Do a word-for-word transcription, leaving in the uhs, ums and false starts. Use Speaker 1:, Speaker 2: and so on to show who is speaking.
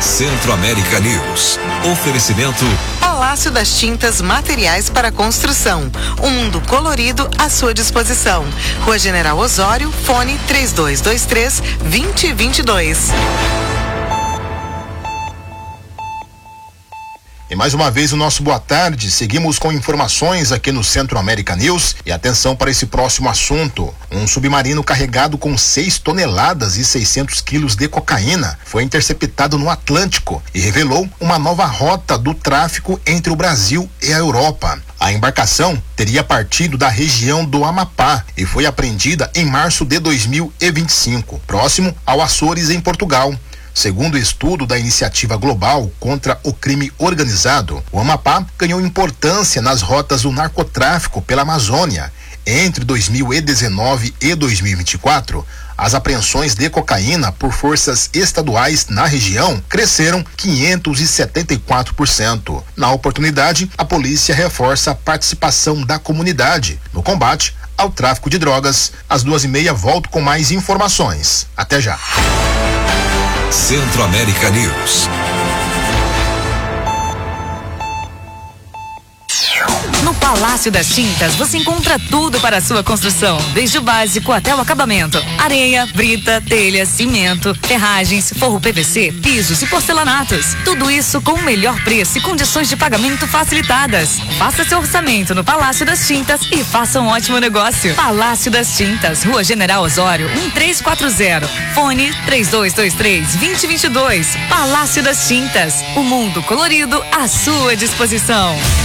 Speaker 1: Centro América News. Oferecimento
Speaker 2: Palácio das Tintas Materiais para Construção. Um mundo colorido à sua disposição. Rua General Osório, fone três dois dois três, dois zero dois dois.
Speaker 3: E mais uma vez o nosso boa tarde, seguimos com informações aqui no Centro América News e atenção para esse próximo assunto. Um submarino carregado com seis toneladas e seiscentos quilos de cocaína foi interceptado no Atlântico e revelou uma nova rota do tráfico entre o Brasil e a Europa. A embarcação teria partido da região do Amapá e foi apreendida em março de dois mil e vinte e cinco, próximo ao Açores, em Portugal. Segundo o estudo da Iniciativa Global contra o Crime Organizado, o Amapá ganhou importância nas rotas do narcotráfico pela Amazônia. Entre dois mil e dezenove e dois mil e vinte e quatro, as apreensões de cocaína por forças estaduais na região cresceram quinhentos e setenta e quatro por cento. Na oportunidade, a polícia reforça a participação da comunidade no combate ao tráfico de drogas. Às duas e meia, volto com mais informações. Até já.
Speaker 1: Centro América News.
Speaker 4: No Palácio das Tintas você encontra tudo para a sua construção, desde o básico até o acabamento: areia, brita, telha, cimento, ferragens, forro P V C, pisos e porcelanatos. Tudo isso com o melhor preço e condições de pagamento facilitadas. Faça seu orçamento no Palácio das Tintas e faça um ótimo negócio. Palácio das Tintas, Rua General Osório, um três quatro zero. Fone três dois dois três, dois zero dois dois. Palácio das Tintas, o mundo colorido à sua disposição.